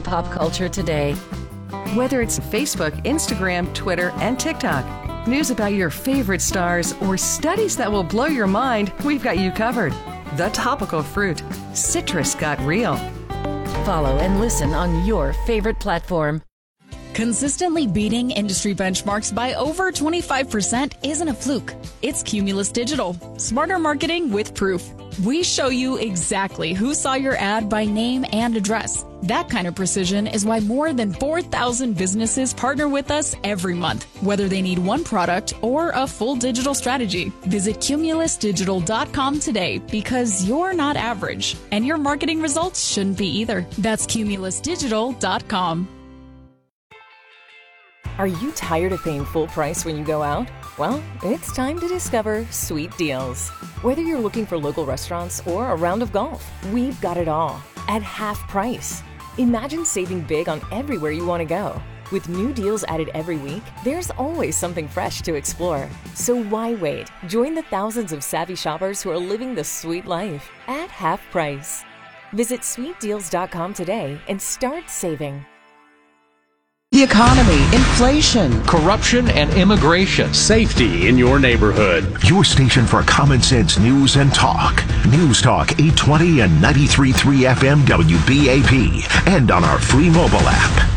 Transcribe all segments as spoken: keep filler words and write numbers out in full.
pop culture today. Whether it's Facebook, Instagram, Twitter, and TikTok, news about your favorite stars, or studies that will blow your mind, we've got you covered. The Topical Fruit. Citrus got real. Follow and listen on your favorite platform. Consistently beating industry benchmarks by over twenty-five percent isn't a fluke. It's Cumulus Digital. Smarter marketing with proof. We show you exactly who saw your ad by name and address. That kind of precision is why more than four thousand businesses partner with us every month, whether they need one product or a full digital strategy. Visit cumulus digital dot com today because you're not average, and your marketing results shouldn't be either. That's cumulus digital dot com. Are you tired of paying full price when you go out? Well, it's time to discover Sweet Deals. Whether you're looking for local restaurants or a round of golf, we've got it all at half price. Imagine saving big on everywhere you want to go. With new deals added every week, there's always something fresh to explore. So why wait? Join the thousands of savvy shoppers who are living the sweet life at half price. Visit sweet deals dot com today and start saving. The economy, inflation, corruption and immigration, safety in your neighborhood. Your station for common sense news and talk. News Talk eight twenty and ninety-three point three F M W B A P and on our free mobile app.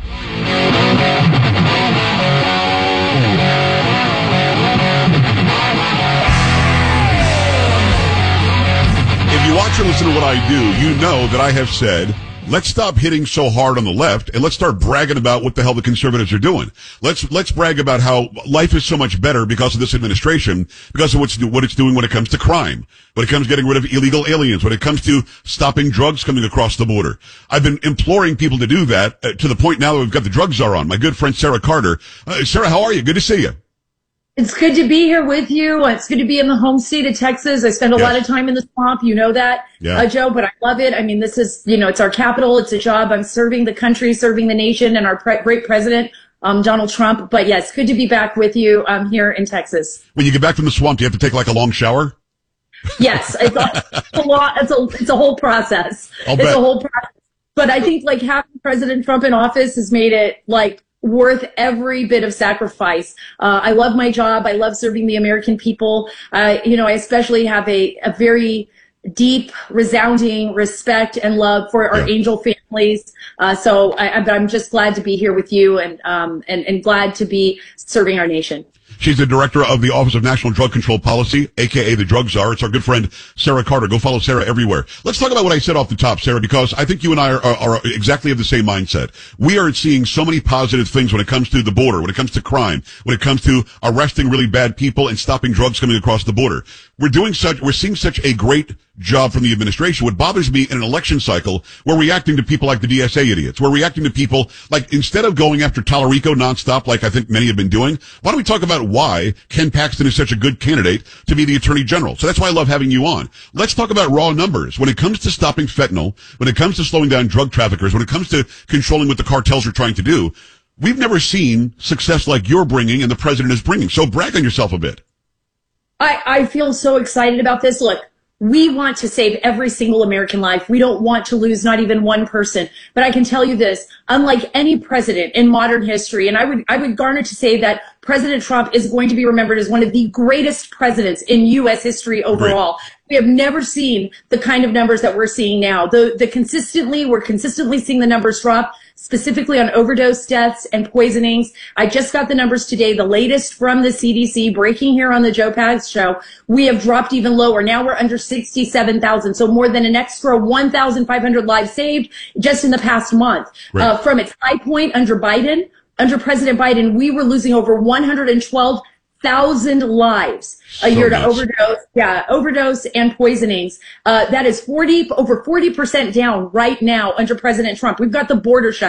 If you watch and listen to what I do, you know that I have said, let's stop hitting so hard on the left and let's start bragging about what the hell the conservatives are doing. Let's, let's brag about how life is so much better because of this administration, because of what's, what it's doing when it comes to crime, when it comes to getting rid of illegal aliens, when it comes to stopping drugs coming across the border. I've been imploring people to do that uh, to the point now that we've got the drug czar on, my good friend Sarah Carter. Uh, Sarah, how are you? Good to see you. It's good to be here with you. It's good to be in the home state of Texas. I spend a yes. lot of time in the swamp. You know that, yeah. uh, Joe, but I love it. I mean, this is, you know, it's our capital. It's a job. I'm serving the country, serving the nation, and our pre- great president, um, Donald Trump. But yes, good to be back with you um, here in Texas. When you get back from the swamp, do you have to take like a long shower? Yes, it's a, it's a lot. It's a, it's a whole process. I'll it's bet. a whole process. But I think like having President Trump in office has made it like worth every bit of sacrifice. Uh, I love my job. I love serving the American people. Uh, you know, I especially have a, a very deep, resounding respect and love for our yeah. angel families. Uh, so I, I'm just glad to be here with you and, um, and, and glad to be serving our nation. She's the director of the Office of National Drug Control Policy, a k a the Drug Czar. It's our good friend, Sarah Carter. Go follow Sarah everywhere. Let's talk about what I said off the top, Sarah, because I think you and I are, are, are exactly of the same mindset. We are seeing so many positive things when it comes to the border, when it comes to crime, when it comes to arresting really bad people and stopping drugs coming across the border. We're doing such, we're seeing such a great job from the administration. What bothers me in an election cycle, we're reacting to people like the D S A idiots. We're reacting to people like, instead of going after Tallarico nonstop, like I think many have been doing, why don't we talk about why Ken Paxton is such a good candidate to be the Attorney General? So that's why I love having you on. Let's talk about raw numbers. When it comes to stopping fentanyl, when it comes to slowing down drug traffickers, when it comes to controlling what the cartels are trying to do, we've never seen success like you're bringing and the president is bringing. So brag on yourself a bit. I, I feel so excited about this. Look, we want to save every single American life. We don't want to lose not even one person. But I can tell you this, unlike any president in modern history, and I would, I would garner to say that President Trump is going to be remembered as one of the greatest presidents in U S history overall. Right. We have never seen the kind of numbers that we're seeing now. The, the consistently, we're consistently seeing the numbers drop, specifically on overdose deaths and poisonings. I just got the numbers today, the latest from the C D C, breaking here on the Joe Pags show. We have dropped even lower. Now we're under sixty-seven thousand, so more than an extra one thousand five hundred lives saved just in the past month. Right. Uh, from its high point under Biden, under President Biden, we were losing over one hundred twelve thousand lives a so year to nuts. overdose, yeah, overdose and poisonings. Uh, that is forty, over forty percent down right now under President Trump. We've got the border shut.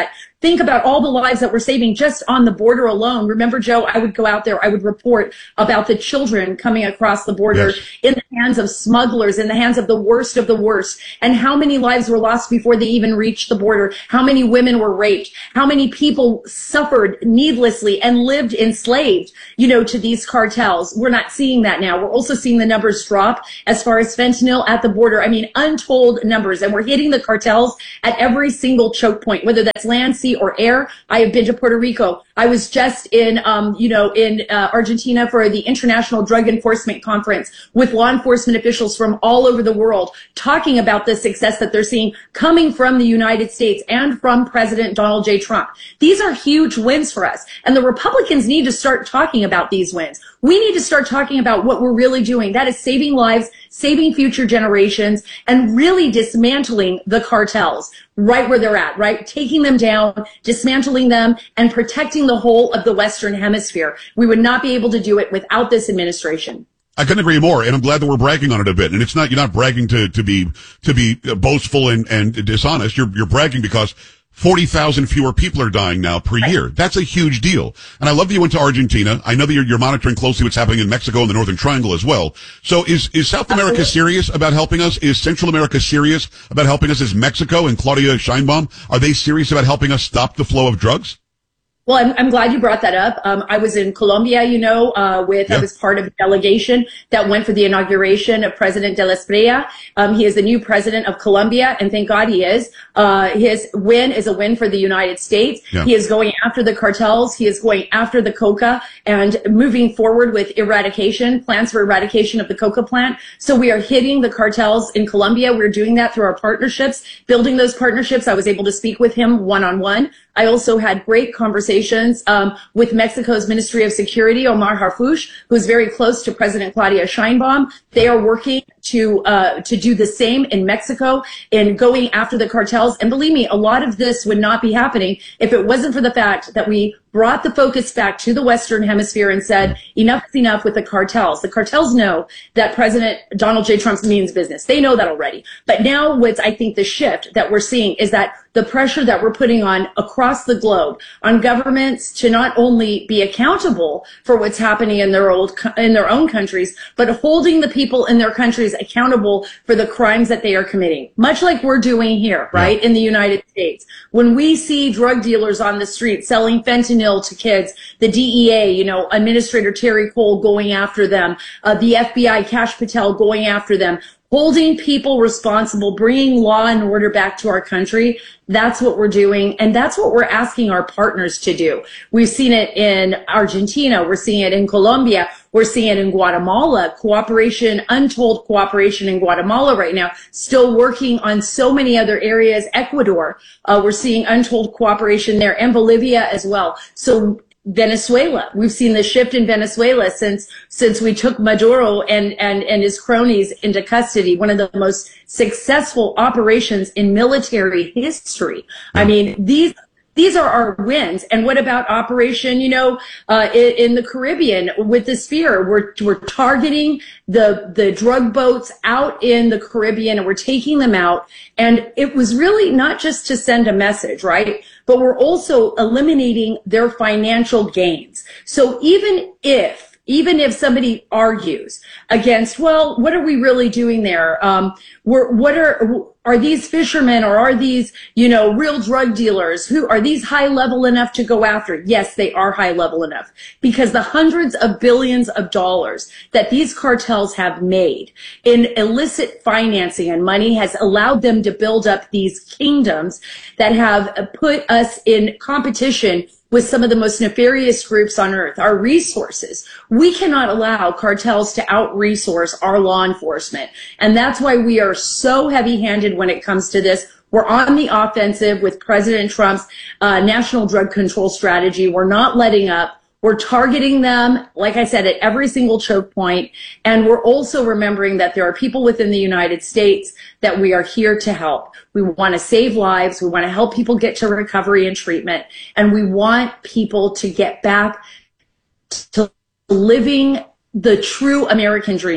think about all the lives that we're saving just on the border alone. Remember, Joe, I would go out there, I would report about the children coming across the border Yes. in the hands of smugglers, in the hands of the worst of the worst, and how many lives were lost before they even reached the border, how many women were raped, how many people suffered needlessly and lived enslaved, you know, to these cartels. We're not seeing that now. We're also seeing the numbers drop as far as fentanyl at the border. I mean, untold numbers, and we're hitting the cartels at every single choke point, whether that's land, sea, or air. I have been to Puerto Rico. I was just in, um, you know, in uh, Argentina for the International Drug Enforcement Conference with law enforcement officials from all over the world talking about the success that they're seeing coming from the United States and from President Donald J. Trump. These are huge wins for us, and the Republicans need to start talking about these wins. We need to start talking about what we're really doing. That is saving lives, saving future generations, and really dismantling the cartels right where they're at, right? Taking them down, dismantling them, and protecting the whole of the Western Hemisphere. We would not be able to do it without this administration. I couldn't agree more, and I'm glad that we're bragging on it a bit. And it's not, you're not bragging to, to be, to be boastful and, and dishonest. You're, you're bragging because forty thousand fewer people are dying now per year. That's a huge deal. And I love that you went to Argentina. I know that you're, you're monitoring closely what's happening in Mexico and the Northern Triangle as well. So is, is South America serious about helping us? Is Central America serious about helping us? Is Mexico and Claudia Sheinbaum, are they serious about helping us stop the flow of drugs? Well, I'm, I'm glad you brought that up. Um, I was in Colombia, you know, uh, with, yeah. I was part of a delegation that went for the inauguration of President de la Espriella. Um, he is the new president of Colombia, and thank God he is. Uh, his win is a win for the United States. Yeah. He is going after the cartels. He is going after the coca and moving forward with eradication, plans for eradication of the coca plant. So we are hitting the cartels in Colombia. We're doing that through our partnerships, building those partnerships. I was able to speak with him one-on-one. I also had great conversations um, with Mexico's Ministry of Security, Omar Harfuch, who's very close to President Claudia Sheinbaum. They are working to uh, to do the same in Mexico in going after the cartels. And believe me, a lot of this would not be happening if it wasn't for the fact that we brought the focus back to the Western Hemisphere and said, enough is enough with the cartels. The cartels know that President Donald J. Trump means business. They know that already. But now what's, I think, the shift that we're seeing is that the pressure that we're putting on across the globe on governments to not only be accountable for what's happening in their old, in their own countries, but holding the people in their countries accountable for the crimes that they are committing, much like we're doing here, right, yeah. in the United States. When we see drug dealers on the street selling fentanyl to kids, the D E A, you know, Administrator Terry Cole going after them, uh, the F B I, Kash Patel going after them, holding people responsible, bringing law and order back to our country. That's what we're doing, and that's what we're asking our partners to do. We've seen it in Argentina. We're seeing it in Colombia. We're seeing it in Guatemala. Cooperation, untold cooperation in Guatemala right now, still working on so many other areas. Ecuador, uh, we're seeing untold cooperation there, and Bolivia as well. So Venezuela, we've seen the shift in Venezuela since since we took Maduro and and and his cronies into custody. One of the most successful operations in military history. I mean, these these are our wins. And what about Operation, you know, uh, in, in the Caribbean with the Sphere? We're we're targeting the the drug boats out in the Caribbean, and we're taking them out. And it was really not just to send a message, right? But we're also eliminating their financial gains. So even if, even if somebody argues against, well, what are we really doing there? Um, we're, what are, are these fishermen, or are these, you know, real drug dealers? Who are these high level enough to go after? Yes, they are high level enough, because the hundreds of billions of dollars that these cartels have made in illicit financing and money has allowed them to build up these kingdoms that have put us in competition with some of the most nefarious groups on earth. Our resources, we cannot allow cartels to out-resource our law enforcement. And that's why we are so heavy-handed when it comes to this. We're on the offensive with President Trump's uh, national drug control strategy. We're not letting up. We're targeting them, like I said, at every single choke point. And we're also remembering that there are people within the United States that we are here to help. We want to save lives. We want to help people get to recovery and treatment. And we want people to get back to living the true American dream.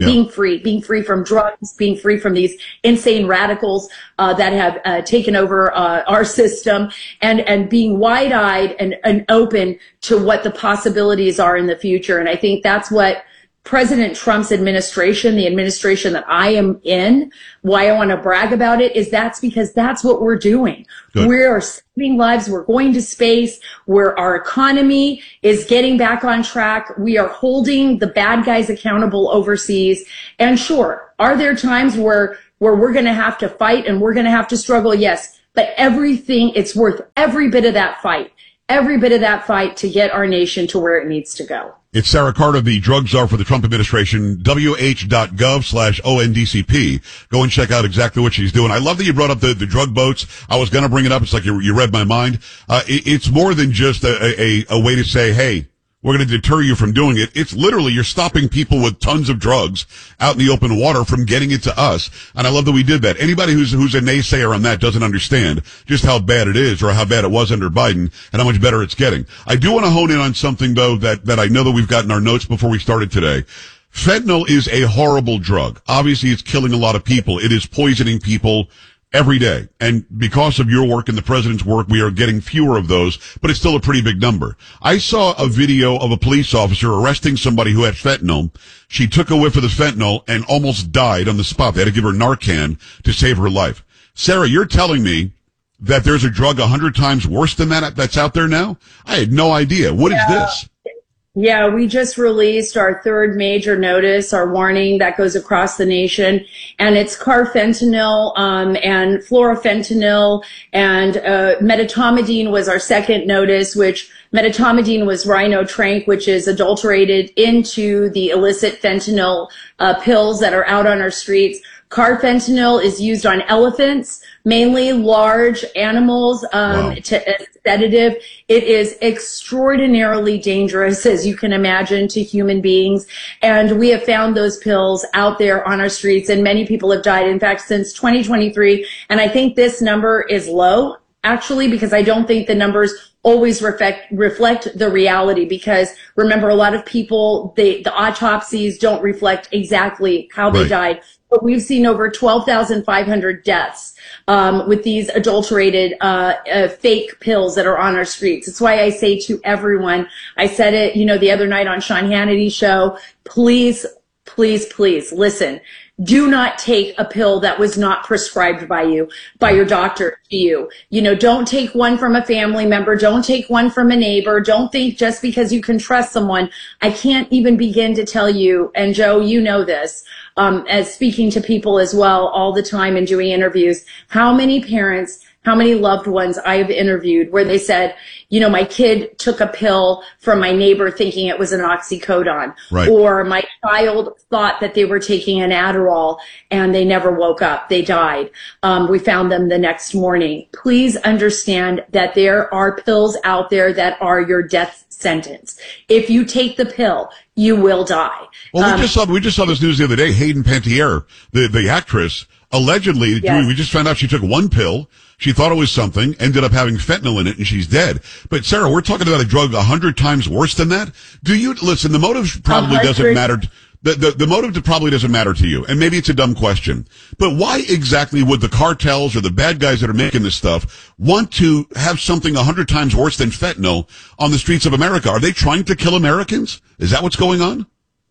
Yeah. being free, being free from drugs, being free from these insane radicals uh, that have uh, taken over uh, our system, and, and being wide-eyed and, and open to what the possibilities are in the future. And I think that's what President Trump's administration, the administration that I am in, why I want to brag about it is that's because that's what we're doing. Good. We are saving lives. We're going to space where our economy is getting back on track. We are holding the bad guys accountable overseas. And sure, are there times where, where we're going to have to fight and we're going to have to struggle? Yes. But everything, it's worth every bit of that fight, every bit of that fight to get our nation to where it needs to go. It's Sarah Carter, the drug czar for the Trump administration, W H dot gov slash O N D C P. Go and check out exactly what she's doing. I love that you brought up the, the drug boats. I was going to bring it up. It's like you, you read my mind. Uh, it, it's more than just a, a, a way to say, hey, we're going to deter you from doing it. It's literally you're stopping people with tons of drugs out in the open water from getting it to us. And I love that we did that. Anybody who's who's a naysayer on that doesn't understand just how bad it is or how bad it was under Biden and how much better it's getting. I do want to hone in on something, though, that, that I know that we've got in our notes before we started today. Fentanyl is a horrible drug. Obviously, it's killing a lot of people. It is poisoning people every day. And because of your work and the president's work, we are getting fewer of those, but it's still a pretty big number. I saw a video of a police officer arresting somebody who had fentanyl. She took a whiff of the fentanyl and almost died on the spot. They had to give her Narcan to save her life. Sarah, you're telling me that there's a drug a hundred times worse than that that's out there now? I had no idea. What yeah. is this? Yeah, we just released our third major notice, our warning that goes across the nation, and it's carfentanil um, and fluorofentanyl, and uh, medetomidine was our second notice, which medetomidine was rhinotrank, which is adulterated into the illicit fentanyl uh, pills that are out on our streets. Carfentanil is used on elephants, mainly large animals, um, wow. to, as sedative. It is extraordinarily dangerous, as you can imagine, to human beings. And we have found those pills out there on our streets, and many people have died. In fact, since twenty twenty-three, and I think this number is low, actually, because I don't think the numbers always reflect reflect the reality, because remember, a lot of people, they, the autopsies don't reflect exactly how they right. died. But we've seen over twelve thousand five hundred deaths um, with these adulterated uh, uh, fake pills that are on our streets. It's why I say to everyone, I said it, you know, the other night on Sean Hannity's show, please, please, please listen. Do not take a pill that was not prescribed by you, by your doctor to you. You know, don't take one from a family member. Don't take one from a neighbor. Don't think just because you can trust someone. I can't even begin to tell you, and Joe, you know this, um, as speaking to people as well all the time and doing interviews, how many parents, how many loved ones I have interviewed where they said, you know, my kid took a pill from my neighbor thinking it was an oxycodone. Right. Or my child thought that they were taking an Adderall and they never woke up. They died. Um, we found them the next morning. Please understand that there are pills out there that are your death sentence. If you take the pill, you will die. Well, um, we just saw, we just saw this news the other day. Hayden Panettiere, the, the actress, allegedly, yes. we just found out she took one pill. She thought it was something, ended up having fentanyl in it, and she's dead. But Sarah, we're talking about a drug a hundred times worse than that. Do you, listen, the motive probably doesn't matter. The, the, the motive probably doesn't matter to you, and maybe it's a dumb question. But why exactly would the cartels or the bad guys that are making this stuff want to have something a hundred times worse than fentanyl on the streets of America? Are they trying to kill Americans? Is that what's going on?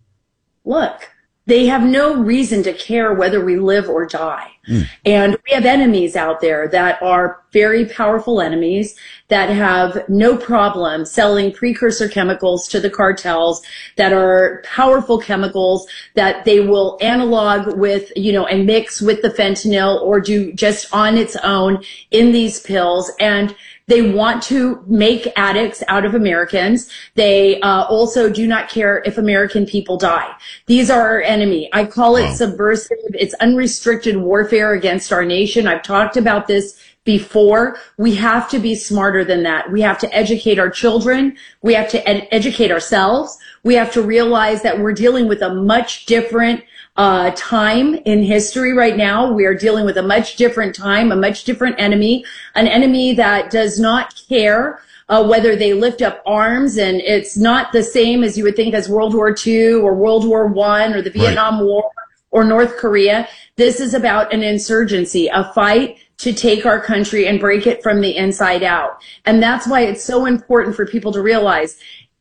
Look, they have no reason to care whether we live or die. Mm. And we have enemies out there that are very powerful enemies that have no problem selling precursor chemicals to the cartels that are powerful chemicals that they will analog with, you know, and mix with the fentanyl or do just on its own in these pills. And they want to make addicts out of Americans. They uh, also do not care if American people die. These are our enemy. I call it wow. subversive. It's unrestricted warfare against our nation. I've talked about this before. We have to be smarter than that. We have to educate our children. We have to ed- educate ourselves. We have to realize that we're dealing with a much different uh time in history right now. We are dealing with a much different time, a much different enemy, an enemy that does not care uh, whether they lift up arms, and it's not the same as you would think as World War Two or World War One or the Vietnam right. War or North Korea. This is about an insurgency, a fight to take our country and break it from the inside out. And that's why it's so important for people to realize,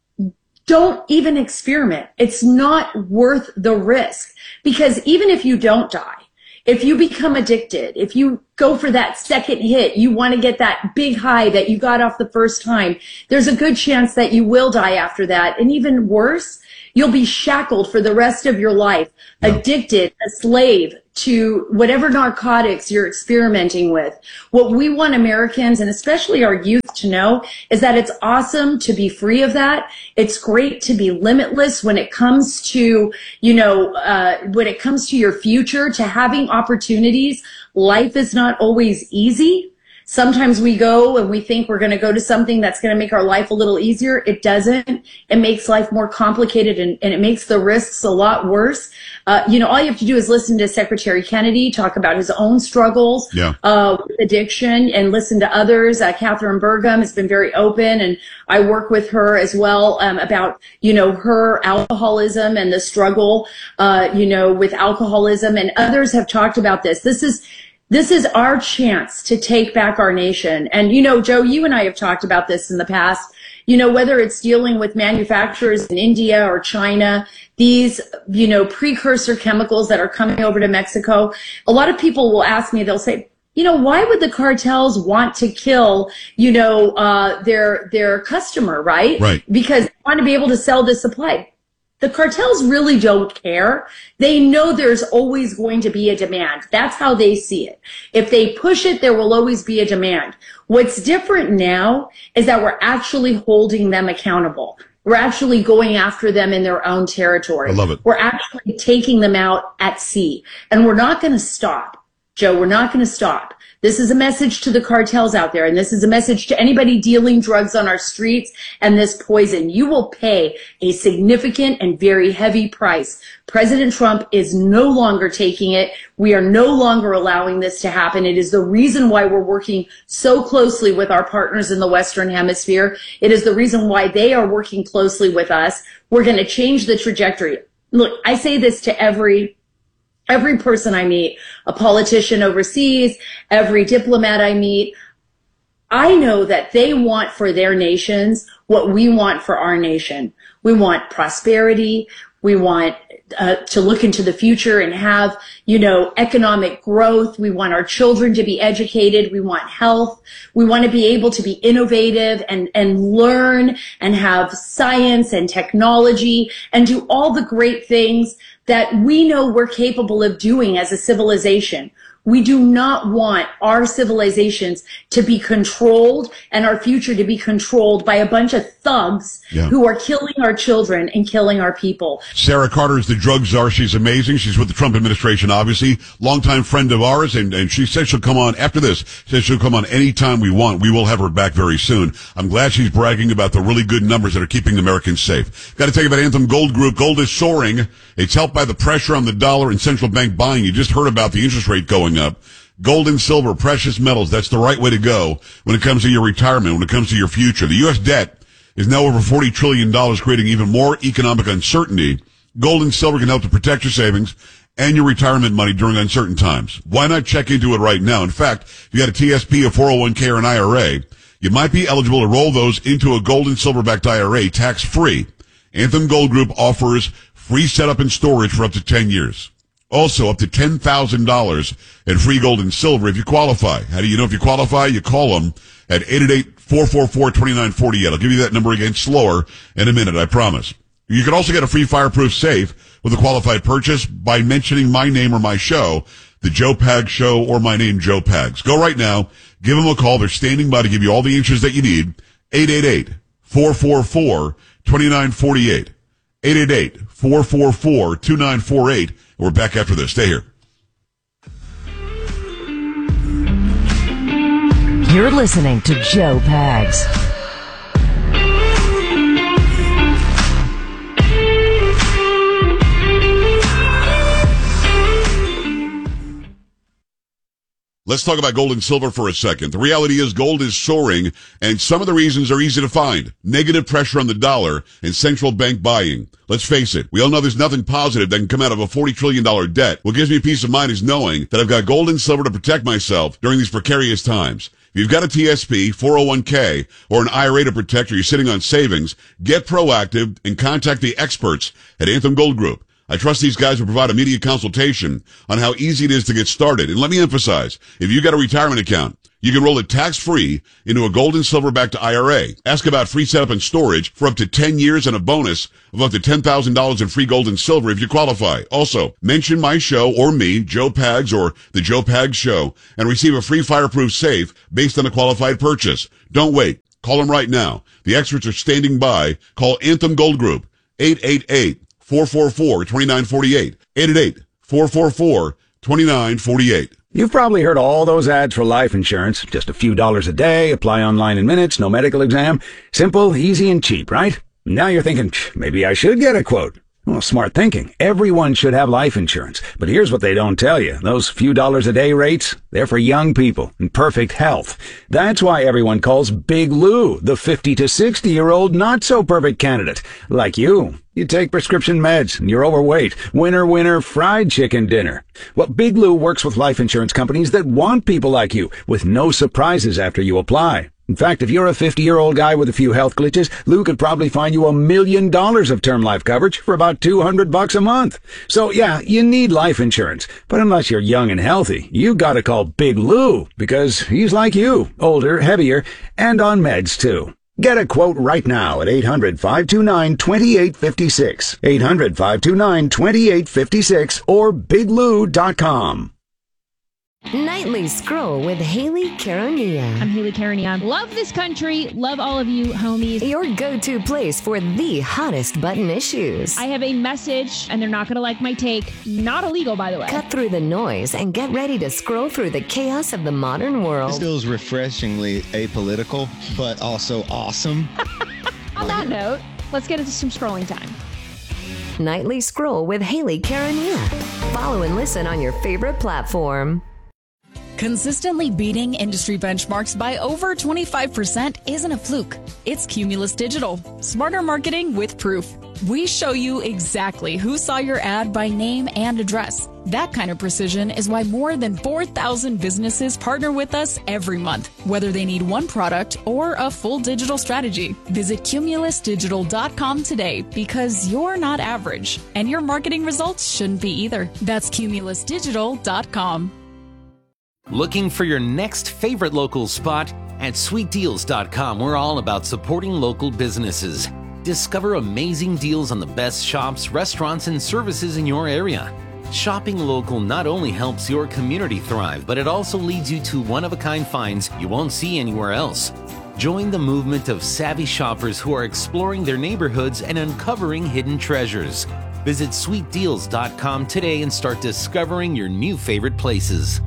don't even experiment. It's not worth the risk, because even if you don't die, if you become addicted, if you go for that second hit, you want to get that big high that you got off the first time, there's a good chance that you will die after that. And even worse, you'll be shackled for the rest of your life, yeah. addicted, a slave to whatever narcotics you're experimenting with. What we want Americans, and especially our youth, to know is that it's awesome to be free of that. It's great to be limitless when it comes to, you know, uh, when it comes to your future, to having opportunities. Life is not always easy. Sometimes we go and we think we're going to go to something that's going to make our life a little easier. It doesn't. It makes life more complicated, and, and it makes the risks a lot worse. Uh, you know, all you have to do is listen to Secretary Kennedy talk about his own struggles yeah. uh, with addiction, and listen to others. Uh, Catherine Burgum has been very open, and I work with her as well um, about, you know, her alcoholism and the struggle, uh, you know, with alcoholism. And others have talked about this. This is This is our chance to take back our nation. And, you know, Joe, you and I have talked about this in the past, you know, whether it's dealing with manufacturers in India or China, these, you know, precursor chemicals that are coming over to Mexico. A lot of people will ask me, they'll say, you know, why would the cartels want to kill, you know, uh, their, their customer, right? Right. Because they want to be able to sell this supply. The cartels really don't care. They know there's always going to be a demand. That's how they see it. If they push it, there will always be a demand. What's different now is that we're actually holding them accountable. We're actually going after them in their own territory. I love it. We're actually taking them out at sea. And we're not going to stop, Joe. We're not going to stop. This is a message to the cartels out there, and this is a message to anybody dealing drugs on our streets and this poison. You will pay a significant and very heavy price. President Trump is no longer taking it. We are no longer allowing this to happen. It is the reason why we're working so closely with our partners in the Western Hemisphere. It is the reason why they are working closely with us. We're going to change the trajectory. Look, I say this to every Every person I meet, a politician overseas, every diplomat I meet, I know that they want for their nations what we want for our nation. We want prosperity. We want uh, to look into the future and have, you know, economic growth. We want our children to be educated. We want health. We want to be able to be innovative and, and learn and have science and technology and do all the great things that we know we're capable of doing as a civilization. We do not want our civilizations to be controlled and our future to be controlled by a bunch of thugs yeah. who are killing our children and killing our people. Sarah Carter is the drug czar. She's amazing. She's with the Trump administration, obviously. Longtime friend of ours, and, and she says she'll come on after this. She says she'll come on anytime we want. We will have her back very soon. I'm glad she's bragging about the really good numbers that are keeping Americans safe. Got to tell you about Anthem Gold Group. Gold is soaring. It's helped by the pressure on the dollar and central bank buying. You just heard about the interest rate going up. Gold and silver, precious metals, that's the right way to go when it comes to your retirement, when it comes to your future. The U S debt is now over forty trillion dollars, creating even more economic uncertainty. Gold and silver can help to protect your savings and your retirement money during uncertain times. Why not check into it right now? In fact, if you got a T S P, a four oh one k, or an I R A, you might be eligible to roll those into a gold and silver-backed I R A tax-free. Anthem Gold Group offers free setup and storage for up to ten years. Also, up to ten thousand dollars in free gold and silver if you qualify. How do you know if you qualify? You call them at eight eight eight, four four four, two nine four eight. I'll give you that number again slower in a minute, I promise. You can also get a free fireproof safe with a qualified purchase by mentioning my name or my show, The Joe Pags Show, or my name, Joe Pags. Go right now. Give them a call. They're standing by to give you all the answers that you need. eight eight eight, four four four, two nine four eight. eight eight eight, four four four, two nine four eight. We're back after this. Stay here. You're listening to Joe Pags. Let's talk about gold and silver for a second. The reality is gold is soaring, and some of the reasons are easy to find. Negative pressure on the dollar and central bank buying. Let's face it, we all know there's nothing positive that can come out of a forty trillion dollars debt. What gives me peace of mind is knowing that I've got gold and silver to protect myself during these precarious times. If you've got a T S P, four oh one k, or an I R A to protect, or you're sitting on savings, get proactive and contact the experts at Anthem Gold Group. I trust these guys will provide immediate consultation on how easy it is to get started. And let me emphasize, if you got a retirement account, you can roll it tax-free into a gold and silver-backed I R A. Ask about free setup and storage for up to ten years and a bonus of up to ten thousand dollars in free gold and silver if you qualify. Also, mention my show or me, Joe Pags or The Joe Pags Show, and receive a free fireproof safe based on a qualified purchase. Don't wait. Call them right now. The experts are standing by. Call Anthem Gold Group, eight eight eight, four four four, two nine four eight, eight eight eight, four four four, two nine four eight. You've probably heard all those ads for life insurance. Just a few dollars a day, apply online in minutes, no medical exam. Simple, easy, and cheap, right? Now you're thinking, maybe I should get a quote. Well, smart thinking. Everyone should have life insurance. But here's what they don't tell you. Those few dollars a day rates, they're for young people in perfect health. That's why everyone calls Big Lou the fifty to sixty year old not so perfect candidate. Like you. You take prescription meds and you're overweight. Winner, winner, fried chicken dinner. Well, Big Lou works with life insurance companies that want people like you with no surprises after you apply. In fact, if you're a fifty-year-old guy with a few health glitches, Lou could probably find you a million dollars of term life coverage for about two hundred bucks a month. So yeah, you need life insurance. But unless you're young and healthy, you gotta call Big Lou because he's like you, older, heavier, and on meds too. Get a quote right now at eight hundred, five two nine, two eight five six, eight hundred, five two nine, two eight five six, or big lou dot com. Nightly Scroll with Haley Caronia. I'm Haley Caronia. Love this country. Love all of you, homies. Your go-to place for the hottest button issues. I have a message, and they're not going to like my take. Not illegal, by the way. Cut through the noise and get ready to scroll through the chaos of the modern world. This feels refreshingly apolitical, but also awesome. On that note, let's get into some scrolling time. Nightly Scroll with Haley Caronia. Follow and listen on your favorite platform. Consistently beating industry benchmarks by over twenty-five percent isn't a fluke. It's Cumulus Digital. Smarter marketing with proof. We show you exactly who saw your ad by name and address. That kind of precision is why more than four thousand businesses partner with us every month, whether they need one product or a full digital strategy. Visit cumulus digital dot com today because you're not average, and your marketing results shouldn't be either. That's cumulus digital dot com. Looking for your next favorite local spot? At sweet deals dot com, we're all about supporting local businesses. Discover amazing deals on the best shops, restaurants, and services in your area. Shopping local not only helps your community thrive, but it also leads you to one-of-a-kind finds you won't see anywhere else. Join the movement of savvy shoppers who are exploring their neighborhoods and uncovering hidden treasures. Visit sweet deals dot com today and start discovering your new favorite places.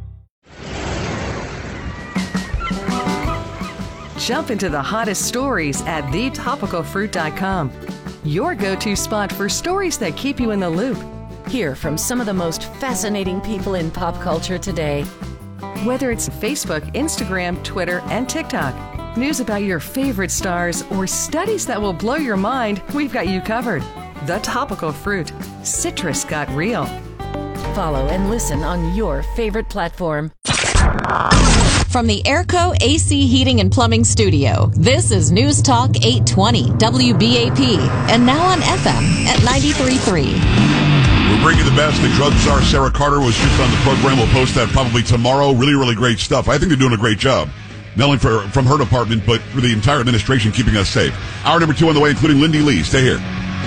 Jump into the hottest stories at the topical fruit dot com. Your go-to spot for stories that keep you in the loop. Hear from some of the most fascinating people in pop culture today. Whether it's Facebook, Instagram, Twitter, and TikTok, news about your favorite stars, or studies that will blow your mind, we've got you covered. The Topical Fruit. Citrus got real. Follow and listen on your favorite platform. From the Airco A C Heating and Plumbing Studio, this is News Talk eight twenty W B A P, and now on F M at ninety-three point three. We're bringing the best. The drug czar Sarah Carter was just on the program. We'll post that probably tomorrow. Really, really great stuff. I think they're doing a great job. Not only for, from her department, but for the entire administration keeping us safe. Hour number two on the way, including Lindy Lee. Stay here.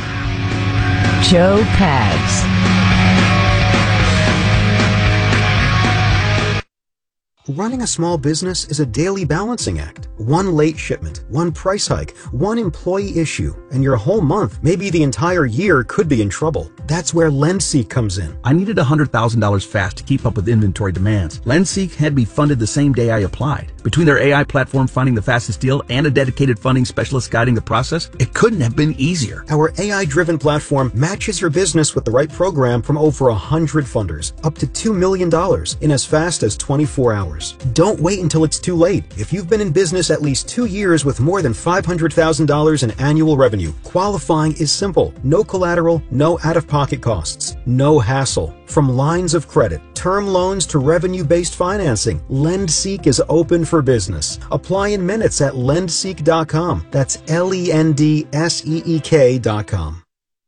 Joe Pags. Running a small business is a daily balancing act. One late shipment, one price hike, one employee issue, and your whole month, maybe the entire year, could be in trouble. That's where LendSeek comes in. I needed one hundred thousand dollars fast to keep up with inventory demands. LendSeek had me funded the same day I applied. Between their A I platform finding the fastest deal and a dedicated funding specialist guiding the process, it couldn't have been easier. Our A I-driven platform matches your business with the right program from over one hundred funders, up to two million dollars in as fast as twenty-four hours. Don't wait until it's too late. If you've been in business at least two years with more than five hundred thousand dollars in annual revenue, qualifying is simple. No collateral, no out-of-pocket costs, no hassle. From lines of credit, term loans to revenue-based financing, LendSeek is open for business. Apply in minutes at lend seek dot com. That's L E N D S E E K dot com.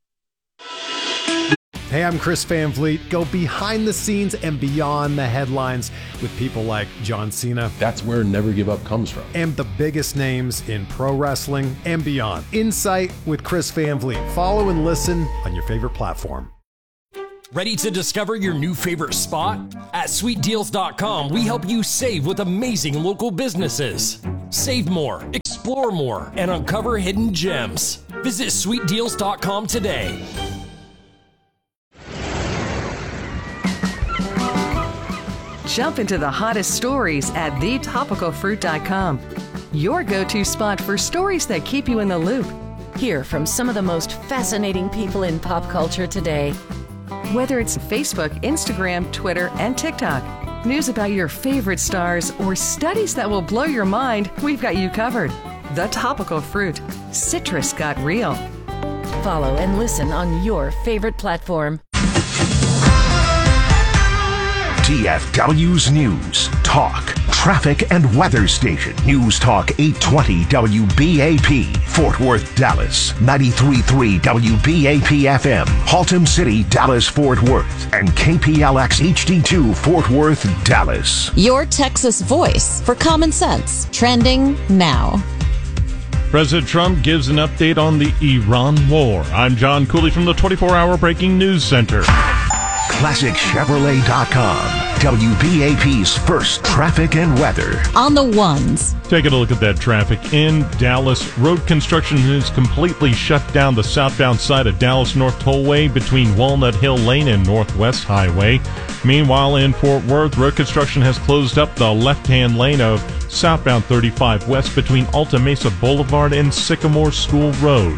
Hey, I'm Chris Van Vliet. Go behind the scenes and beyond the headlines with people like John Cena. That's where Never Give Up comes from. And the biggest names in pro wrestling and beyond. Insight with Chris Van Vliet. Follow and listen on your favorite platform. Ready to discover your new favorite spot? At sweet deals dot com, we help you save with amazing local businesses. Save more, explore more, and uncover hidden gems. Visit sweet deals dot com today. Jump into the hottest stories at the topical fruit dot com. Your go-to spot for stories that keep you in the loop. Hear from some of the most fascinating people in pop culture today. Whether it's Facebook, Instagram, Twitter, and TikTok, news about your favorite stars, or studies that will blow your mind, we've got you covered. The Topical Fruit. Citrus got real. Follow and listen on your favorite platform. T F W's News, Talk, Traffic and Weather Station. News Talk eight twenty W B A P, Fort Worth, Dallas. ninety-three point three W B A P F M, Haltom City, Dallas, Fort Worth. And K P L X H D two, Fort Worth, Dallas. Your Texas voice for common sense. Trending now. President Trump gives an update on the Iran war. I'm John Cooley from the twenty-four hour Breaking News Center. Classic Chevrolet dot com, W B A P's first traffic and weather. On the ones. Taking a look at that traffic in Dallas. Road construction has completely shut down the southbound side of Dallas North Tollway between Walnut Hill Lane and Northwest Highway. Meanwhile, in Fort Worth, road construction has closed up the left-hand lane of southbound thirty-five West between Alta Mesa Boulevard and Sycamore School Road.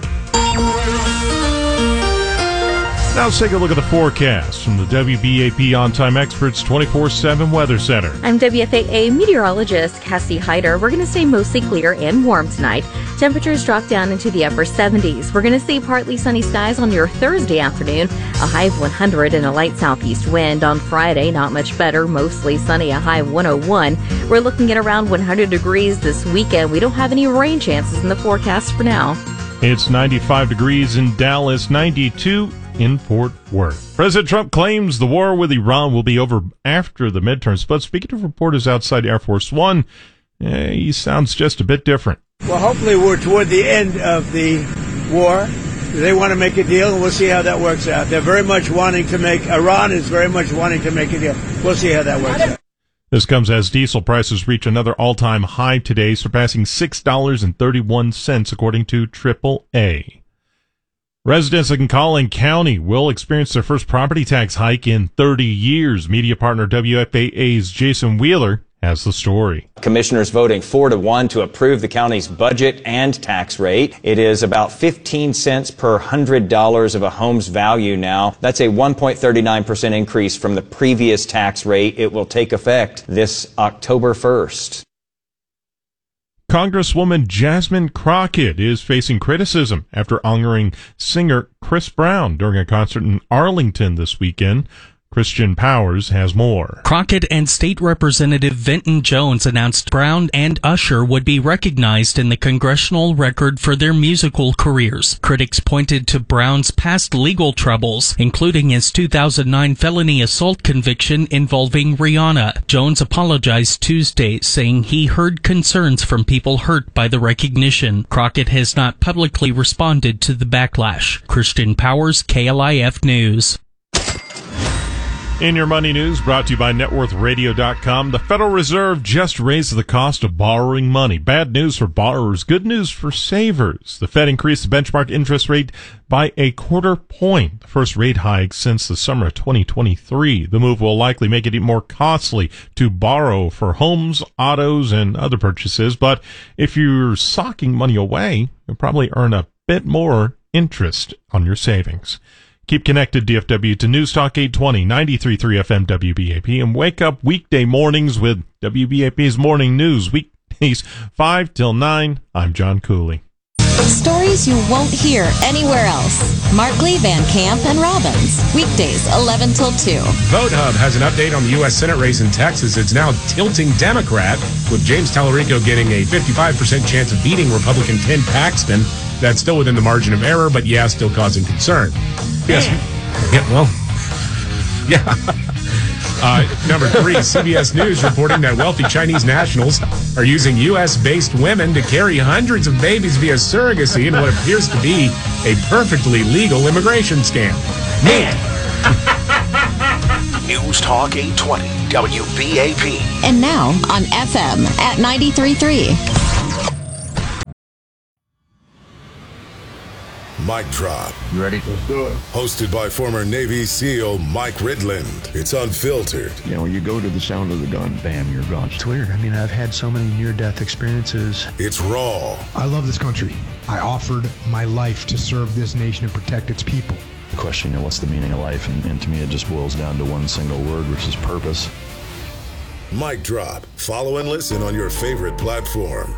Now let's take a look at the forecast from the W B A P On-Time Experts twenty-four seven Weather Center. I'm W F A A meteorologist Cassie Hyder. We're going to stay mostly clear and warm tonight. Temperatures drop down into the upper seventies. We're going to see partly sunny skies on your Thursday afternoon, a high of one hundred and a light southeast wind. On Friday, not much better, mostly sunny, a high of one oh one. We're looking at around one hundred degrees this weekend. We don't have any rain chances in the forecast for now. It's ninety-five degrees in Dallas, ninety-two in Fort Worth. President Trump claims the war with Iran will be over after the midterms, but speaking to reporters outside Air Force One, eh, he sounds just a bit different. Well, hopefully we're toward the end of the war. They want to make a deal, and we'll see how that works out. They're very much wanting to make, Iran is very much wanting to make a deal. We'll see how that works out. This comes as diesel prices reach another all-time high today, surpassing six dollars and thirty-one cents, according to triple A. Residents in Collin County will experience their first property tax hike in thirty years. Media partner W F A A's Jason Wheeler has the story. Commissioners voting four to one to approve the county's budget and tax rate. It is about fifteen cents per hundred dollars of a home's value now. That's a one point three nine percent increase from the previous tax rate. It will take effect this October first. Congresswoman Jasmine Crockett is facing criticism after honoring singer Chris Brown during a concert in Arlington this weekend. Christian Powers has more. Crockett and State Representative Vinton Jones announced Brown and Usher would be recognized in the congressional record for their musical careers. Critics pointed to Brown's past legal troubles, including his two thousand nine felony assault conviction involving Rihanna. Jones apologized Tuesday, saying he heard concerns from people hurt by the recognition. Crockett has not publicly responded to the backlash. Christian Powers, K L I F News. In your money news, brought to you by net worth radio dot com, the Federal Reserve just raised the cost of borrowing money. Bad news for borrowers, good news for savers. The Fed increased the benchmark interest rate by a quarter point, the first rate hike since the summer of twenty twenty-three. The move will likely make it more costly to borrow for homes, autos, and other purchases, but if you're socking money away, you'll probably earn a bit more interest on your savings. Keep connected, D F W, to News Talk eight twenty, ninety-three point three F M W B A P, and wake up weekday mornings with W B A P's Morning News, weekdays five till nine. I'm John Cooley. Stories you won't hear anywhere else. Markley, Van Camp, and Robbins. Weekdays, eleven till two. VoteHub has an update on the U S Senate race in Texas. It's now tilting Democrat, with James Tallarico getting a fifty-five percent chance of beating Republican Ken Paxton. That's still within the margin of error, but yeah, still causing concern. Yes. Yeah, well, yeah. Uh, number three, C B S News reporting that wealthy Chinese nationals are using U S-based women to carry hundreds of babies via surrogacy in what appears to be a perfectly legal immigration scam. Man! News Talk eight twenty, W B A P. And now on F M at ninety-three point three. Mic Drop. You ready? Let's do it. Hosted by former Navy SEAL Mike Ridland. It's unfiltered. You know, you go to the sound of the gun, bam, you're gone. It's weird. I mean, I've had so many near-death experiences. It's raw. I love this country. I offered my life to serve this nation and protect its people. The question, you know, what's the meaning of life? And, and to me, it just boils down to one single word, which is purpose. Mic Drop. Follow and listen on your favorite platform.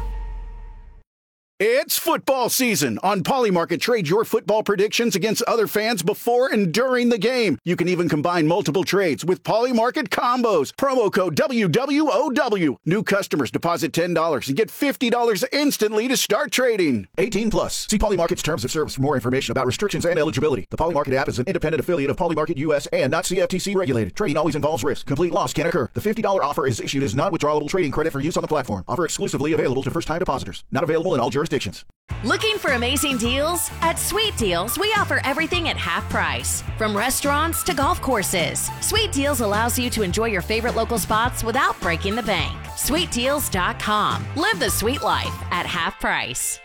It's football season. On Polymarket, trade your football predictions against other fans before and during the game. You can even combine multiple trades with Polymarket combos. Promo code W W O W. New customers deposit ten dollars and get fifty dollars instantly to start trading. eighteen plus. See Polymarket's terms of service for more information about restrictions and eligibility. The Polymarket app is an independent affiliate of Polymarket U S and not C F T C regulated. Trading always involves risk. Complete loss can occur. The fifty dollars offer is issued as non-withdrawable trading credit for use on the platform. Offer exclusively available to first-time depositors. Not available in all jurisdictions. Looking for amazing deals? At Sweet Deals, we offer everything at half price. From restaurants to golf courses, Sweet Deals allows you to enjoy your favorite local spots without breaking the bank. sweet deals dot com. Live the sweet life at half price.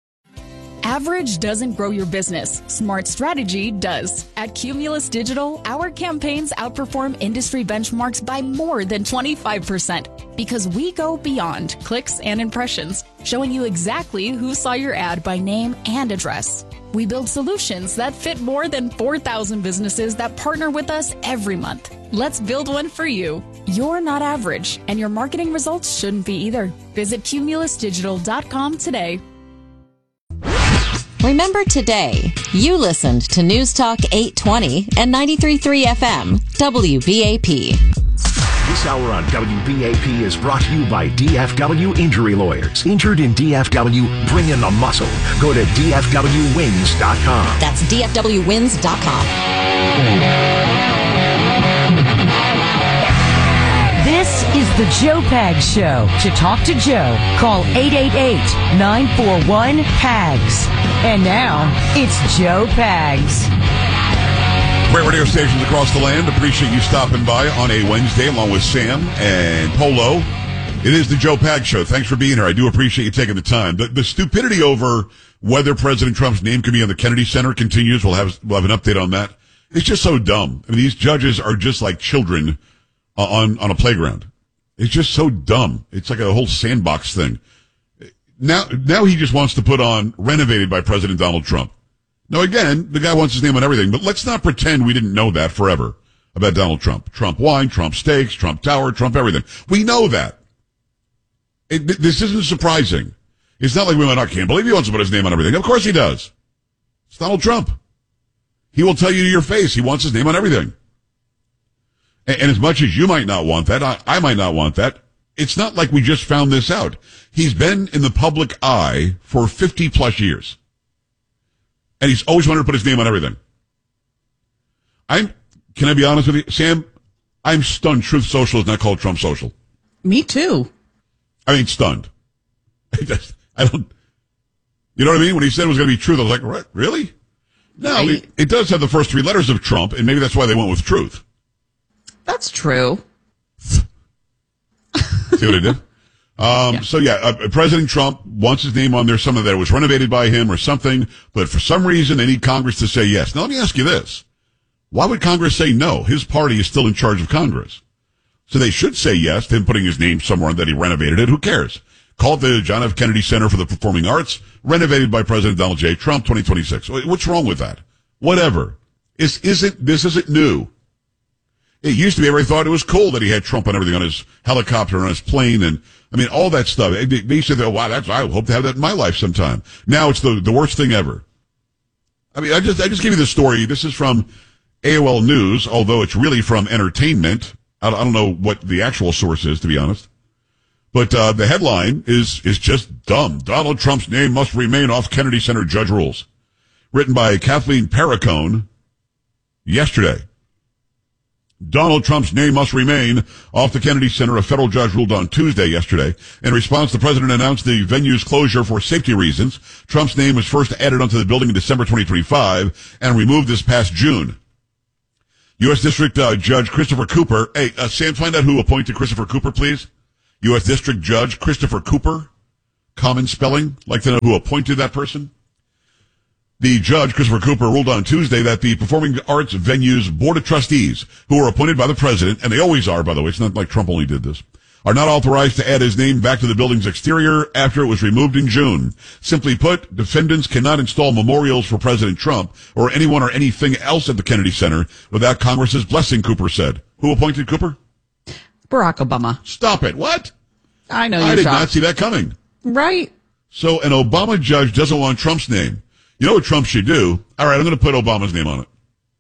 Average doesn't grow your business. Smart strategy does. At Cumulus Digital, our campaigns outperform industry benchmarks by more than twenty-five percent because we go beyond clicks and impressions, showing you exactly who saw your ad by name and address. We build solutions that fit more than four thousand businesses that partner with us every month. Let's build one for you. You're not average, and your marketing results shouldn't be either. Visit cumulus digital dot com today. Remember today, you listened to News Talk eight twenty and ninety-three point three F M, W B A P. This hour on W B A P is brought to you by D F W Injury Lawyers. Injured in D F W? Bring in the muscle. Go to D F W wins dot com. That's D F W wins dot com. This is the Joe Pags Show. To talk to Joe, call eight eight eight, nine four one, P A G S. And now, it's Joe Pags. Great radio stations across the land. Appreciate you stopping by on a Wednesday along with Sam and Polo. It is the Joe Pags Show. Thanks for being here. I do appreciate you taking the time. The, the stupidity over whether President Trump's name could be on the Kennedy Center continues. We'll have, we'll have an update on that. It's just so dumb. I mean, these judges are just like children on, on a playground. It's just so dumb. It's like a whole sandbox thing. Now, now he just wants to put on renovated by President Donald Trump. Now, again, the guy wants his name on everything, but let's not pretend we didn't know that forever about Donald Trump. Trump wine, Trump steaks, Trump tower, Trump everything. We know that. It, this isn't surprising. It's not like we went, I can't believe he wants to put his name on everything. Of course he does. It's Donald Trump. He will tell you to your face he wants his name on everything. And, and as much as you might not want that, I, I might not want that, it's not like we just found this out. He's been in the public eye for fifty plus years. And he's always wanted to put his name on everything. I'm, can I be honest with you, Sam? I'm stunned Truth Social is not called Trump Social. Me too. I mean, stunned. I don't, you know what I mean? When he said it was going to be Truth, I was like, what? Really? No, it, it does have the first three letters of Trump, and maybe that's why they went with Truth. That's true. See what I did? Um, yeah. So, yeah, uh, President Trump wants his name on there, something that was renovated by him or something, but for some reason they need Congress to say yes. Now, let me ask you this. Why would Congress say no? His party is still in charge of Congress. So they should say yes to him putting his name somewhere that he renovated it. Who cares? Call it the John F. Kennedy Center for the Performing Arts, renovated by President Donald J. Trump, twenty twenty-six. What's wrong with that? Whatever. This isn't, this isn't new. It used to be, everybody thought it was cool that he had Trump and everything on his helicopter and on his plane and, I mean, all that stuff. They used to think, wow, that's, I hope to have that in my life sometime. Now it's the, the worst thing ever. I mean, I just, I just gave you the story. This is from A O L News, although it's really from Entertainment. I don't know what the actual source is, to be honest. But, uh, the headline is, is just dumb. Donald Trump's name must remain off Kennedy Center judge rules. Written by Kathleen Perricone yesterday. Donald Trump's name must remain off the Kennedy Center, a federal judge ruled on Tuesday yesterday. In response, the president announced the venue's closure for safety reasons. Trump's name was first added onto the building in December twenty twenty-five and removed this past June. U S. District uh, Judge Christopher Cooper. Hey, uh, Sam, find out who appointed Christopher Cooper, please. U S. District Judge Christopher Cooper. Common spelling. Like to know who appointed that person. The judge, Christopher Cooper, ruled on Tuesday that the Performing Arts Venue's Board of Trustees, who are appointed by the president, and they always are, by the way, it's not like Trump only did this, are not authorized to add his name back to the building's exterior after it was removed in June. Simply put, defendants cannot install memorials for President Trump or anyone or anything else at the Kennedy Center without Congress's blessing, Cooper said. Who appointed Cooper? Barack Obama. Stop it. What? I know you're I did shocked. not see that coming. Right. So an Obama judge doesn't want Trump's name. You know what Trump should do? All right, I'm going to put Obama's name on it.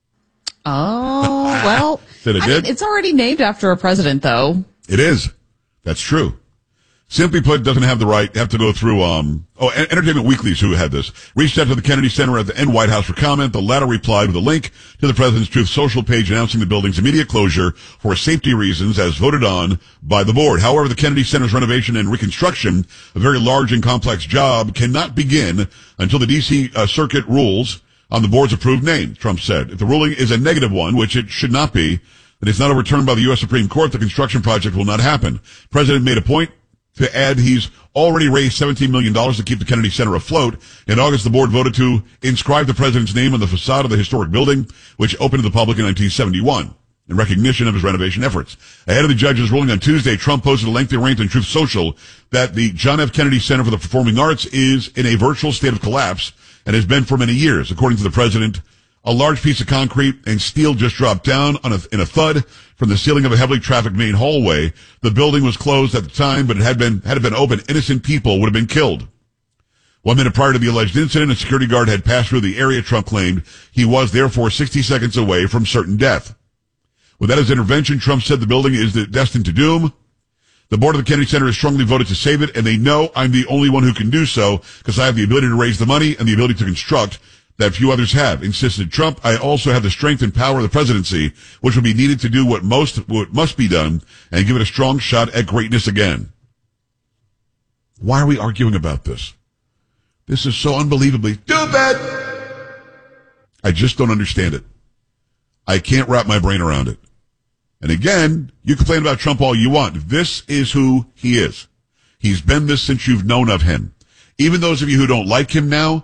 Oh, well, That it I did? mean, it's already named after a president, though. It is. That's true. Simply put, doesn't have the right, have to go through, um, oh, Entertainment Weekly's who had this. Reached out to the Kennedy Center at the and White House for comment. The latter replied with a link to the President's Truth social page announcing the building's immediate closure for safety reasons as voted on by the board. However, the Kennedy Center's renovation and reconstruction, a very large and complex job, cannot begin until the D C uh, Circuit rules on the board's approved name, Trump said. If the ruling is a negative one, which it should not be, that it's not overturned by the U S. Supreme Court, the construction project will not happen. The President made a point to add he's already raised seventeen million dollars to keep the Kennedy Center afloat. In August, the board voted to inscribe the president's name on the facade of the historic building, which opened to the public in nineteen seventy-one, in recognition of his renovation efforts. Ahead of the judge's ruling on Tuesday, Trump posted a lengthy rant on Truth Social that the John F. Kennedy Center for the Performing Arts is in a virtual state of collapse and has been for many years. According to the president, a large piece of concrete and steel just dropped down on a, in a thud from the ceiling of a heavily trafficked main hallway. The building was closed at the time, but it had been, had it been open, innocent people would have been killed. One minute prior to the alleged incident, a security guard had passed through the area. Trump claimed he was therefore sixty seconds away from certain death. Without his intervention, Trump said the building is destined to doom. The board of the Kennedy Center has strongly voted to save it, and they know I'm the only one who can do so because I have the ability to raise the money and the ability to construct that few others have, insisted Trump. I also have the strength and power of the presidency, which will be needed to do what most, what must be done and give it a strong shot at greatness again. Why are we arguing about this? This is so unbelievably stupid. I just don't understand it. I can't wrap my brain around it. And again, you complain about Trump all you want. This is who he is. He's been this since you've known of him. Even those of you who don't like him now,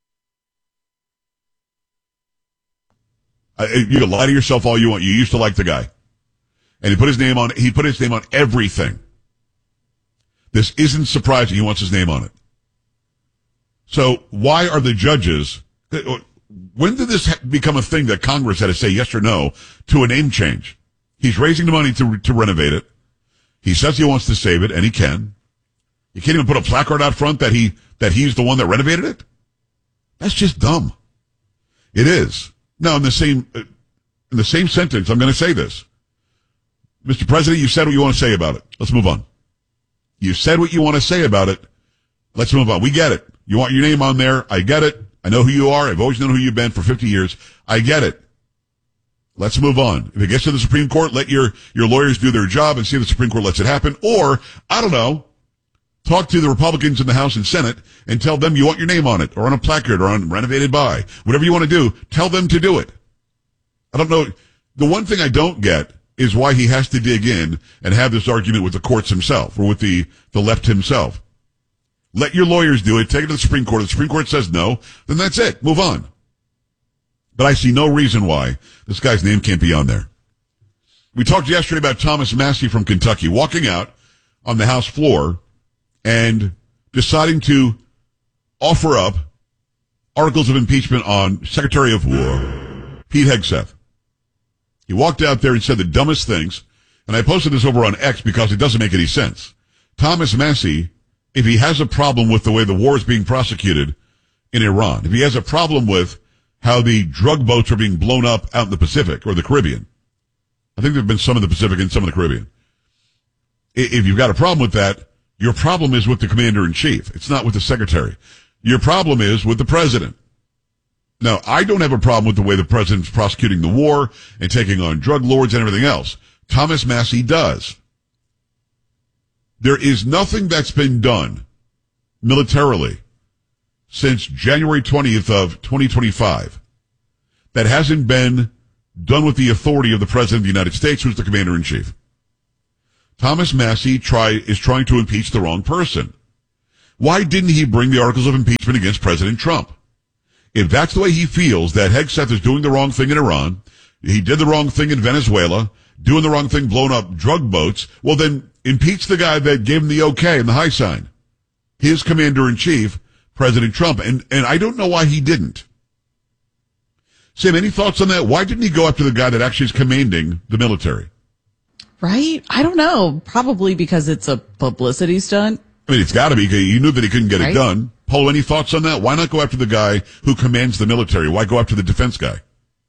Uh, you can lie to yourself all you want. You used to like the guy. And he put his name on, he put his name on everything. This isn't surprising. He wants his name on it. So why are the judges, when did this become a thing that Congress had to say yes or no to a name change? He's raising the money to, to renovate it. He says he wants to save it, and he can. You can't even put a placard out front that he, that he's the one that renovated it? That's just dumb. It is. Now, in the same, in the same sentence, I'm going to say this. Mister President, you said what you want to say about it. Let's move on. You said what you want to say about it. Let's move on. We get it. You want your name on there. I get it. I know who you are. I've always known who you've been for fifty years. I get it. Let's move on. If it gets to the Supreme Court, let your, your lawyers do their job and see if the Supreme Court lets it happen. Or, I don't know, talk to the Republicans in the House and Senate and tell them you want your name on it or on a placard or on renovated by. Whatever you want to do, tell them to do it. I don't know. The one thing I don't get is why he has to dig in and have this argument with the courts himself, or with the, the left himself. Let your lawyers do it. Take it to the Supreme Court. If the Supreme Court says no, then that's it. Move on. But I see no reason why this guy's name can't be on there. We talked yesterday about Thomas Massie from Kentucky walking out on the House floor and deciding to offer up articles of impeachment on Secretary of War Pete Hegseth. He walked out there and said the dumbest things, and I posted this over on X because it doesn't make any sense. Thomas Massie, if he has a problem with the way the war is being prosecuted in Iran, if he has a problem with how the drug boats are being blown up out in the Pacific or the Caribbean, I think there have been some in the Pacific and some in the Caribbean. If you've got a problem with that, your problem is with the commander-in-chief. It's not with the secretary. Your problem is with the president. Now, I don't have a problem with the way the president's prosecuting the war and taking on drug lords and everything else. Thomas Massie does. There is nothing that's been done militarily since January twentieth of twenty twenty-five that hasn't been done with the authority of the President of the United States, who's the Commander-in-Chief. Thomas Massie try, is trying to impeach the wrong person. Why didn't he bring the articles of impeachment against President Trump? If that's the way he feels, that Hegseth is doing the wrong thing in Iran, he did the wrong thing in Venezuela, doing the wrong thing, blowing up drug boats, well then impeach the guy that gave him the okay and the high sign. His Commander-in-Chief, President Trump. And, and I don't know why he didn't. Sam, any thoughts on that? Why didn't he go after the guy that actually is commanding the military? Right? I don't know. Probably because it's a publicity stunt. I mean, it's got to be. He knew that he couldn't get Right? it done. Paul, any thoughts on that? Why not go after the guy who commands the military? Why go after the defense guy?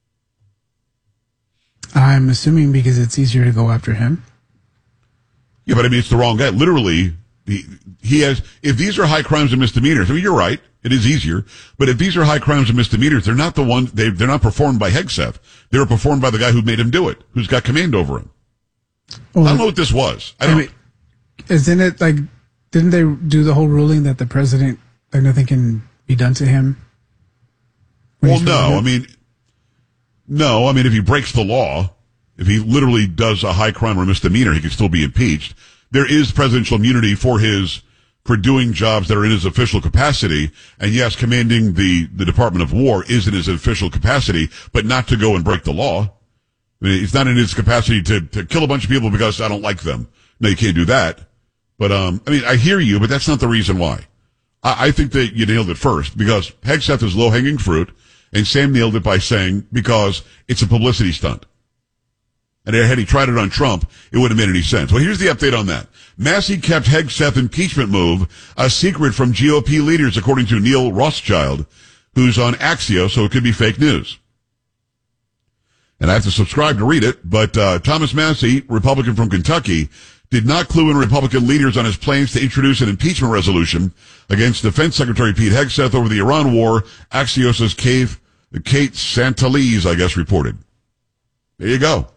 I'm assuming because it's easier to go after him. Yeah, but I mean, it's the wrong guy. Literally, he, he has, if these are high crimes and misdemeanors, I mean, you're right. It is easier. But if these are high crimes and misdemeanors, they're not the ones, they, they're not performed by Hegseth. They were performed by the guy who made him do it, who's got command over him. Well, I don't know what this was. I don't I mean, isn't it like, didn't they do the whole ruling that the president, like nothing can be done to him? Well, no. I mean, no. I mean, if he breaks the law, if he literally does a high crime or misdemeanor, he can still be impeached. There is presidential immunity for his, for doing jobs that are in his official capacity. And yes, commanding the, the Department of War is in his official capacity, but not to go and break the law. I mean, it's not in his capacity to, to kill a bunch of people because I don't like them. No, you can't do that. But, um, I mean, I hear you, but that's not the reason why. I, I think that you nailed it first because Hegseth is low-hanging fruit, and Sam nailed it by saying because it's a publicity stunt. And had he tried it on Trump, it wouldn't have made any sense. Well, here's the update on that. Massie kept Hegseth impeachment move a secret from G O P leaders, according to Neil Rothschild, who's on Axios, so it could be fake news. And I have to subscribe to read it, but uh, Thomas Massie, Republican from Kentucky, did not clue in Republican leaders on his plans to introduce an impeachment resolution against Defense Secretary Pete Hegseth over the Iran war, Axios' Kate, Kate Santalese, I guess, reported. There you go.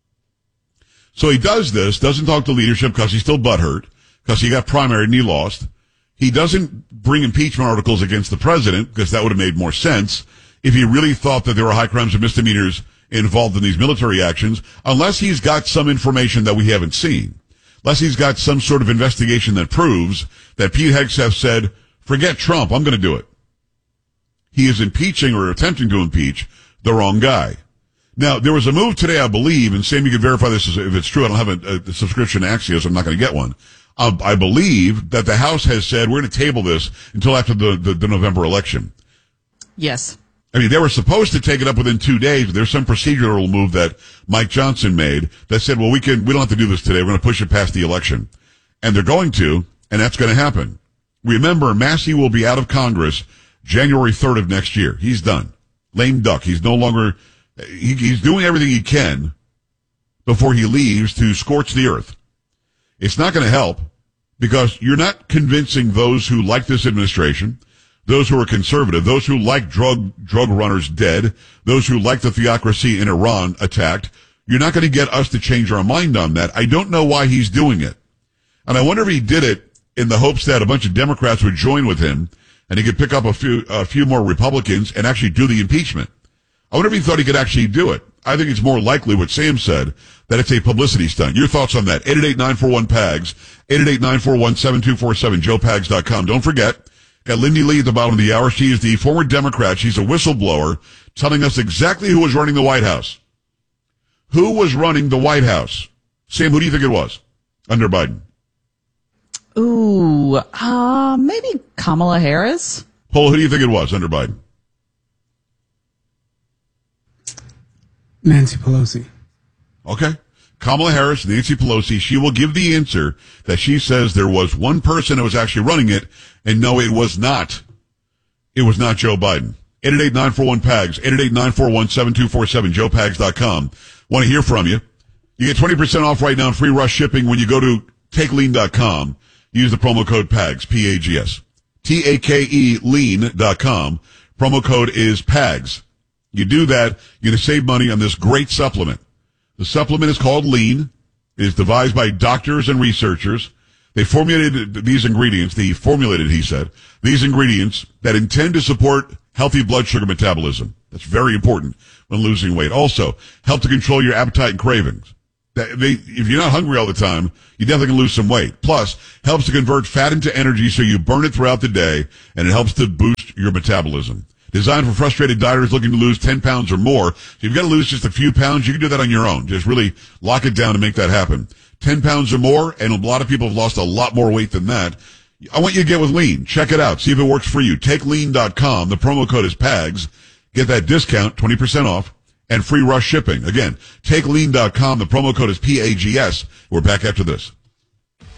So he does this, doesn't talk to leadership because he's still butthurt, because he got primaried and he lost. He doesn't bring impeachment articles against the president, because that would have made more sense if he really thought that there were high crimes and misdemeanors involved in these military actions, unless he's got some information that we haven't seen. Unless he's got some sort of investigation that proves that Pete Hegseth said, forget Trump, I'm going to do it. He is impeaching or attempting to impeach the wrong guy. Now, there was a move today, I believe, and Sam, you can verify this if it's true. I don't have a, a subscription to Axios. I'm not going to get one. Uh, I believe that the House has said we're going to table this until after the, the, the November election. Yes. I mean, they were supposed to take it up within two days. There's some procedural move that Mike Johnson made that said, well, we can, we don't have to do this today. We're going to push it past the election. And they're going to, and that's going to happen. Remember, Massie will be out of Congress January third of next year. He's done. Lame duck. He's no longer, he, he's doing everything he can before he leaves to scorch the earth. It's not going to help because you're not convincing those who like this administration, those who are conservative, those who like drug drug runners dead, those who like the theocracy in Iran attacked. You're not going to get us to change our mind on that. I don't know why he's doing it. And I wonder if he did it in the hopes that a bunch of Democrats would join with him and he could pick up a few a few more Republicans and actually do the impeachment. I wonder if he thought he could actually do it. I think it's more likely what Sam said, that it's a publicity stunt. Your thoughts on that? eight eight eight, nine four one, P A G S, eight eight eight, nine four one, seven two four seven, joe pags dot com. Don't forget, got Lindy Lee at the bottom of the hour. She is the former Democrat. She's a whistleblower telling us exactly who was running the White House. Who was running the White House? Sam, who do you think it was under Biden? Ooh, uh, maybe Kamala Harris? Paul, who do you think it was under Biden? Nancy Pelosi. Okay. Kamala Harris, Nancy Pelosi, she will give the answer that she says there was one person that was actually running it, and no, it was not. It was not Joe Biden. eight eight eight, nine four one, P A G S, eight eight eight, nine four one, seven two four seven, joe pags dot com. Want to hear from you. You get twenty percent off right now and free rush shipping when you go to take lean dot com. Use the promo code P A G S, P A G S. T A K E lean dot com. Promo code is P A G S. You do that, you're going to save money on this great supplement. The supplement is called Lean. It is devised by doctors and researchers. They formulated these ingredients, they formulated, he said, these ingredients that intend to support healthy blood sugar metabolism. That's very important when losing weight. Also, help to control your appetite and cravings. That they, if you're not hungry all the time, you definitely can lose some weight. Plus, helps to convert fat into energy so you burn it throughout the day, and it helps to boost your metabolism. Designed for frustrated dieters looking to lose ten pounds or more. If you've got to lose just a few pounds, you can do that on your own. Just really lock it down to make that happen. ten pounds or more, and a lot of people have lost a lot more weight than that. I want you to get with Lean. Check it out. See if it works for you. take lean dot com. The promo code is P A G S. Get that discount, twenty percent off, and free rush shipping. Again, take lean dot com. The promo code is P A G S. We're back after this.